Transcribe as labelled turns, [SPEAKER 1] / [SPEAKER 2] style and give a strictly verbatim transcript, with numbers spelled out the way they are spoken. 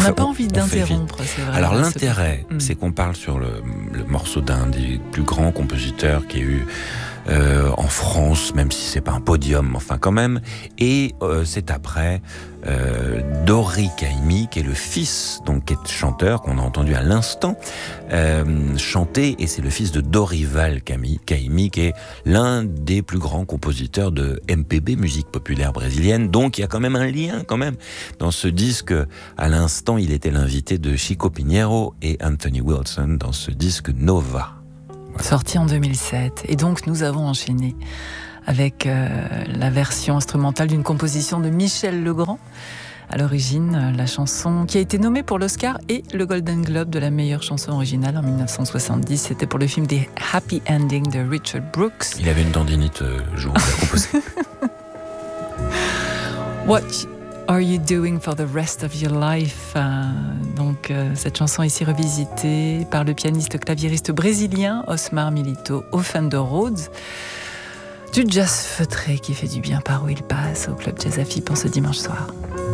[SPEAKER 1] n'a
[SPEAKER 2] fait,
[SPEAKER 1] pas
[SPEAKER 2] on,
[SPEAKER 1] envie
[SPEAKER 2] on
[SPEAKER 1] d'interrompre, c'est vrai.
[SPEAKER 2] Alors l'intérêt,
[SPEAKER 1] ce...
[SPEAKER 2] c'est qu'on parle sur le, le morceau d'un des plus grands compositeurs qui a eu euh, en France, même si c'est pas un podium, enfin quand même. Et euh, c'est après euh, Dori Caymmi, qui est le fils, donc qui est chanteur qu'on a entendu à l'instant euh, chanter, et c'est le fils de Dorival Caymmi, Caymmi, qui est l'un des plus grands compositeurs de M P B, musique populaire brésilienne. Donc il y a quand même un lien, quand même, dans ce disque. À l'instant, il était l'invité de Chico Pinheiro et Anthony Wilson dans ce disque Nova.
[SPEAKER 1] Voilà. Sorti en deux mille sept. Et donc, nous avons enchaîné avec euh, la version instrumentale d'une composition de Michel Legrand. À l'origine, la chanson qui a été nommée pour l'Oscar et le Golden Globe de la meilleure chanson originale en dix-neuf cent soixante-dix. C'était pour le film The Happy Ending de Richard Brooks.
[SPEAKER 2] Il avait une tendinite euh, le jour où il a composé.
[SPEAKER 1] What are you doing for the rest of your life? euh, Donc, euh, cette chanson est ici revisitée par le pianiste claviériste brésilien Osmar Milito au Fender Rhodes. Du jazz feutré qui fait du bien par où il passe au Club Jazz à F I P en ce dimanche soir.